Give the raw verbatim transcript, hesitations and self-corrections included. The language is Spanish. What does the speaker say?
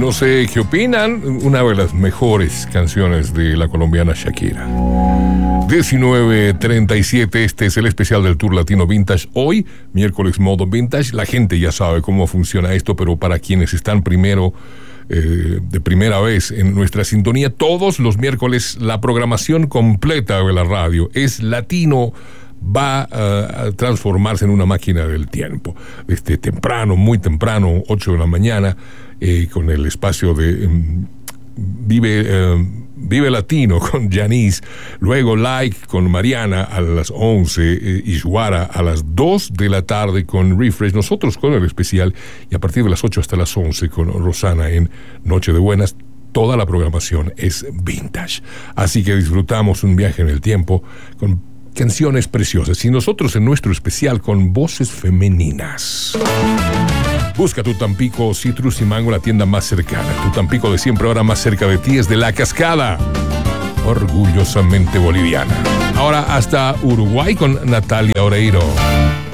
No sé qué opinan, una de las mejores canciones de la colombiana Shakira. diecinueve treinta y siete, este es el especial del Tour Latino Vintage. Hoy, miércoles modo Vintage. La gente ya sabe cómo funciona esto, pero para quienes están primero, eh, de primera vez en nuestra sintonía, todos los miércoles la programación completa de la radio es latino. Va uh, a transformarse en una máquina del tiempo. Desde temprano, muy temprano, ocho de la mañana, eh, con el espacio de um, Vive, uh, Vive Latino con Yanis, luego Like con Mariana a las once, eh, y Juara a las dos de la tarde con Refresh, nosotros con el especial, y a partir de las ocho hasta las once con Rosana en Noche de Buenas. Toda la programación es vintage. Así que disfrutamos un viaje en el tiempo con canciones preciosas y nosotros en nuestro especial con voces femeninas. Busca tu Tampico Citrus y Mango, la tienda más cercana. Tu Tampico de siempre, ahora más cerca de ti, es de La Cascada. Orgullosamente boliviana. Ahora hasta Uruguay con Natalia Oreiro.